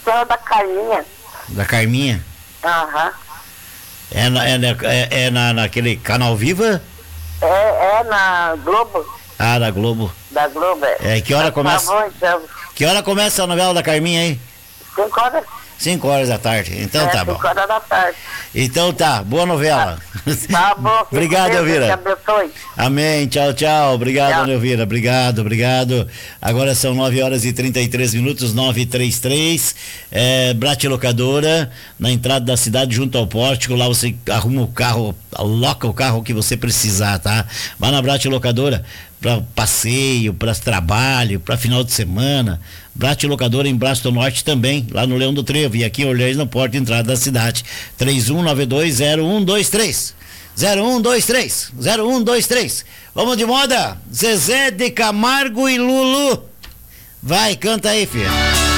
é da Carminha. Da Carminha? Aham. Naquele canal Viva? É na Globo. Ah, da Globo. Da Globo, é. Que hora começa? Tá bom, então. Que hora começa a novela da Carminha aí? 5 horas. 5 horas da tarde. Então tá bom. 5 horas da tarde. Então tá, boa novela. Tá bom. Obrigado, Elvira. Deus te abençoe. Amém, tchau, tchau. Obrigado, Tchau. Ana Elvira. Obrigado. Agora são 9h33, 9h33. Bratilocadora, na entrada da cidade, junto ao pórtico. Lá você arruma o carro, aloca o carro que você precisar, tá? Vai na Bratilocadora para passeio, para trabalho, para final de semana. Bratilocadora em Braço do Norte também, lá no Leão do Trevo. E aqui em Orleans, na porta de entrada da cidade. 31920123. 0123. Vamos de moda? Zezé de Camargo e Lulu. Vai, canta aí, filha.